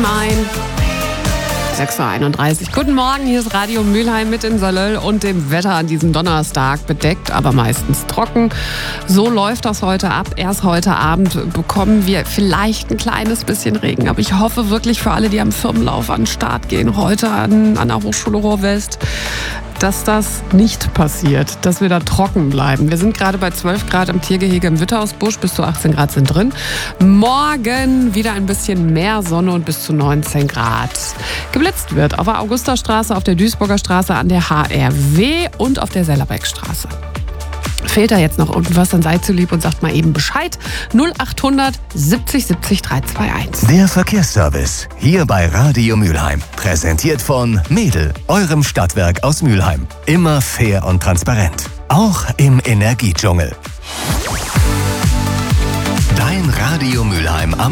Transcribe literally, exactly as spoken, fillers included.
Mülheim. sechs Uhr einunddreißig. Guten Morgen, hier ist Radio Mülheim mit in Sölll und dem Wetter an diesem Donnerstag. Bedeckt, aber meistens trocken. So läuft das heute ab. Erst heute Abend bekommen wir vielleicht ein kleines bisschen Regen. Aber ich hoffe wirklich für alle, die am Firmenlauf an den Start gehen, heute an, an der Hochschule Ruhr-West, dass das nicht passiert, dass wir da trocken bleiben. Wir sind gerade bei zwölf Grad im Tiergehege im Witterhausbusch, bis zu achtzehn Grad sind drin. Morgen wieder ein bisschen mehr Sonne und bis zu neunzehn Grad. Geblitzt wird auf der Augustastraße, auf der Duisburger Straße, an der H R W und auf der Sellerbeckstraße. Fehlt da jetzt noch irgendwas, dann seid so lieb und sagt mal eben Bescheid. null achthundert siebzig siebzig dreihundertzweiundzwanzig. Der Verkehrsservice, hier bei Radio Mülheim. Präsentiert von Mädel, eurem Stadtwerk aus Mülheim. Immer fair und transparent. Auch im Energiedschungel. Dein Radio Mülheim am